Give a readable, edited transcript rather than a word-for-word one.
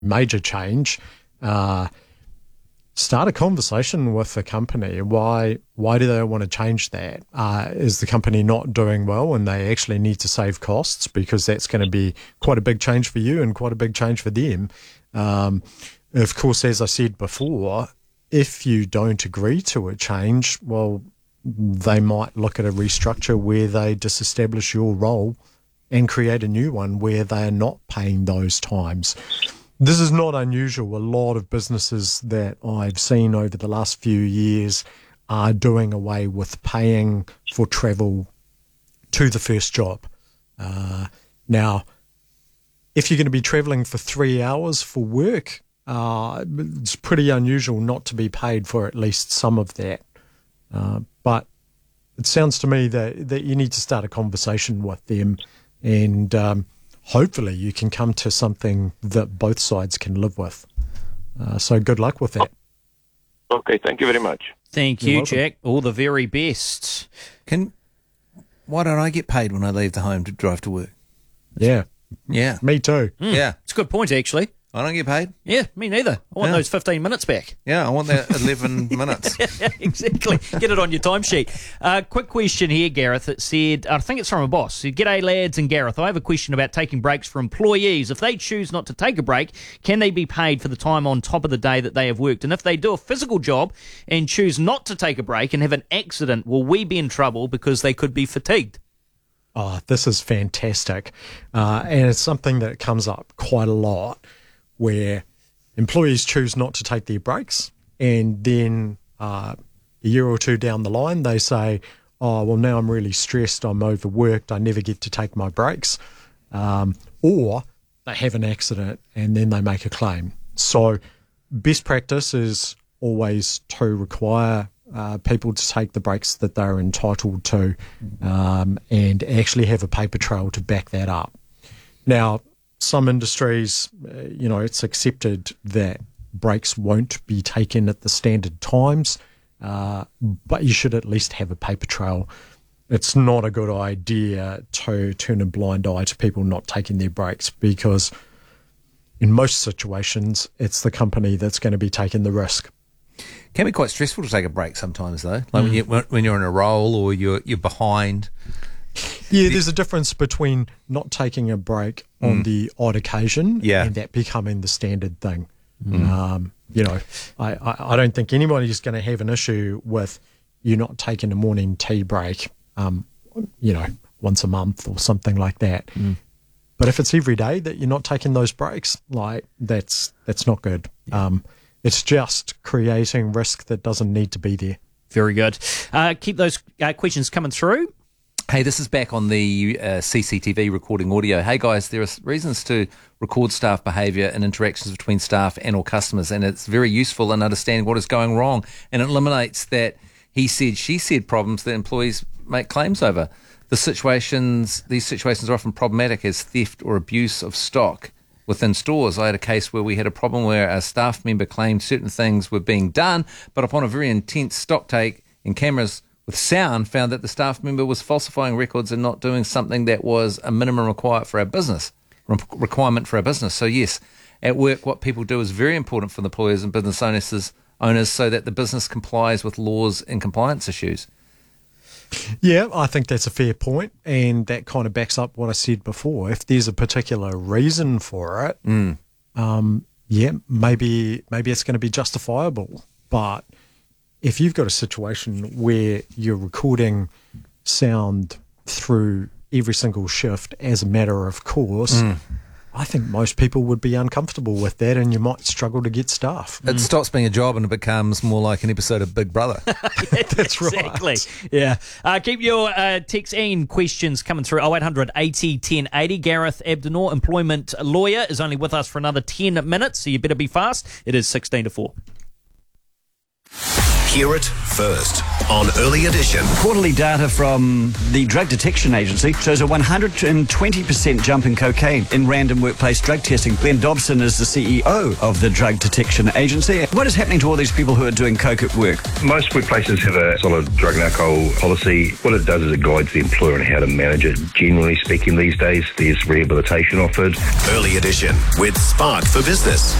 major change, start a conversation with the company. Why do they want to change that? Is the company not doing well and they actually need to save costs? Because that's going to be quite a big change for you and quite a big change for them. Of course, as I said before, if you don't agree to a change, well, they might look at a restructure where they disestablish your role and create a new one where they are not paying those times. This is not unusual. A lot of businesses that I've seen over the last few years are doing away with paying for travel to the first job. Now, if you're going to be travelling for 3 hours for work, it's pretty unusual not to be paid for at least some of that. But it sounds to me that you need to start a conversation with them, and hopefully you can come to something that both sides can live with. So good luck with that. Okay, thank you very much. Thank you, Jack. All the very best. Why don't I get paid when I leave the home to drive to work? Yeah. Yeah. Me too. Yeah. It's a good point, actually. I don't get paid. Yeah, me neither. I want those 15 minutes back. Yeah, I want that 11 minutes. Exactly. Get it on your timesheet. Quick question here, Gareth. It said, I think it's from a boss. Said, G'day, lads and Gareth. I have a question about taking breaks for employees. If they choose not to take a break, can they be paid for the time on top of the day that they have worked? And if they do a physical job and choose not to take a break and have an accident, will we be in trouble because they could be fatigued? Oh, this is fantastic. And it's something that comes up quite a lot, where employees choose not to take their breaks, and then a year or two down the line they say, oh, well, now I'm really stressed, I'm overworked, I never get to take my breaks. Or they have an accident and then they make a claim. So best practice is always to require people to take the breaks that they're entitled to, and actually have a paper trail to back that up. Now, some industries, it's accepted that breaks won't be taken at the standard times, but you should at least have a paper trail. It's not a good idea to turn a blind eye to people not taking their breaks, because in most situations, it's the company that's going to be taking the risk. Can be quite stressful to take a break sometimes, though. Like when you're in a role or you're behind. Yeah, there's a difference between not taking a break on the odd occasion and that becoming the standard thing. I don't think anybody's going to have an issue with you not taking a morning tea break, once a month or something like that. But if it's every day that you're not taking those breaks, that's not good. It's just creating risk that doesn't need to be there. Very good. Keep those questions coming through. Hey, this is back on the CCTV recording audio. Hey, guys, there are reasons to record staff behaviour and interactions between staff and or customers, and it's very useful in understanding what is going wrong, and it eliminates that he said, she said problems that employees make claims over. These situations are often problematic as theft or abuse of stock within stores. I had a case where we had a problem where a staff member claimed certain things were being done, but upon a very intense stock take and cameras with sound, found that the staff member was falsifying records and not doing something that was a minimum requirement for our business. So yes, at work, what people do is very important for the employers and business owners so that the business complies with laws and compliance issues. Yeah, I think that's a fair point, and that kind of backs up what I said before. If there's a particular reason for it, maybe it's going to be justifiable. But if you've got a situation where you're recording sound through every single shift as a matter of course, I think most people would be uncomfortable with that, and you might struggle to get staff. It stops being a job and it becomes more like an episode of Big Brother. That's exactly. right. Yeah. Keep your texts and questions coming through. 0800 80 1080. Gareth Abdenor, employment lawyer, is only with us for another 10 minutes, so you better be fast. It is 16 to 4. Hear it first on Early Edition. Quarterly data from the Drug Detection Agency shows a 120% jump in cocaine in random workplace drug testing. Glenn Dobson is the CEO of the Drug Detection Agency. What is happening to all these people who are doing coke at work? Most workplaces have a solid drug and alcohol policy. What it does is it guides the employer on how to manage it. Generally speaking these days, there's rehabilitation offered. Early Edition with Spark for Business.